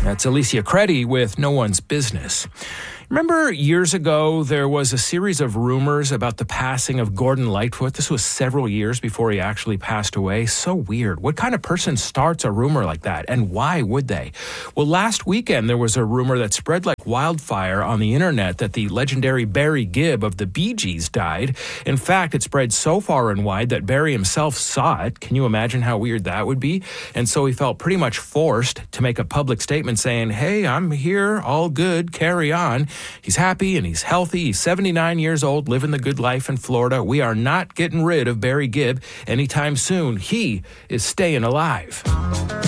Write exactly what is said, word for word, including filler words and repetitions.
That's Alicia Creddy with No One's Business. Remember years ago, there was a series of rumors about the passing of Gordon Lightfoot. This was several years before he actually passed away. So weird. What kind of person starts a rumor like that? And why would they? Well, last weekend, there was a rumor that spread like wildfire on the internet that the legendary Barry Gibb of the Bee Gees died. In fact, it spread so far and wide that Barry himself saw it. Can you imagine how weird that would be? And so he felt pretty much forced to make a public statement saying, hey, I'm here, all good, carry on. He's happy and he's healthy. He's seventy-nine years old, living the good life in Florida. We are not getting rid of Barry Gibb anytime soon. He is staying alive.